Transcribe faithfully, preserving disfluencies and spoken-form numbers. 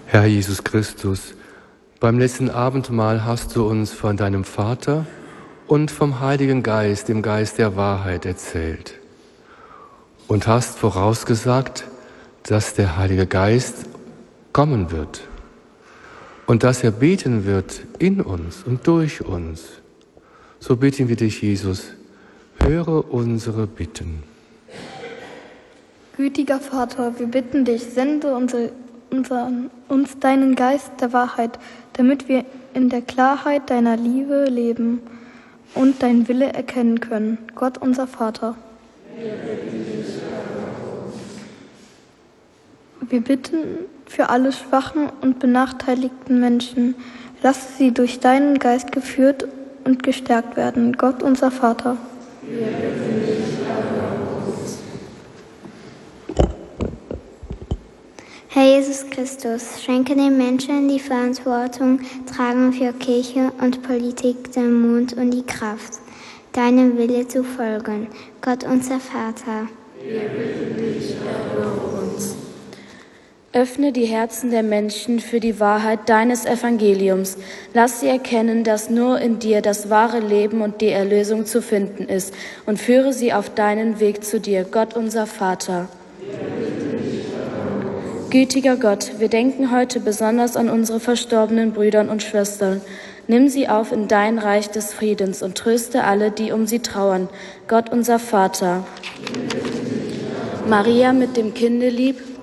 Herr Jesus Christus, beim letzten Abendmahl hast du uns von deinem Vater und vom Heiligen Geist, dem Geist der Wahrheit, erzählt und hast vorausgesagt, dass der Heilige Geist kommen wird und dass er beten wird in uns und durch uns. So bitten wir dich, Jesus, höre unsere Bitten. Gütiger Vater, wir bitten dich, sende unsere, unseren, uns deinen Geist der Wahrheit, damit wir in der Klarheit deiner Liebe leben und dein Wille erkennen können. Gott, unser Vater. Wir bitten für alle schwachen und benachteiligten Menschen, lass sie durch deinen Geist geführt und gestärkt werden. Gott, unser Vater. Wir bitten dich, Herr Jesus Christus, schenke den Menschen die Verantwortung tragen für Kirche und Politik, den Mut und die Kraft, deinem Wille zu folgen. Gott, unser Vater. Wir bitten dich, erhöre uns. Öffne die Herzen der Menschen für die Wahrheit deines Evangeliums. Lass sie erkennen, dass nur in dir das wahre Leben und die Erlösung zu finden ist, und führe sie auf deinen Weg zu dir, Gott, unser Vater. Gütiger Gott, wir denken heute besonders an unsere verstorbenen Brüder und Schwestern. Nimm sie auf in dein Reich des Friedens und tröste alle, die um sie trauern. Gott, unser Vater. Maria mit dem Kindelieb,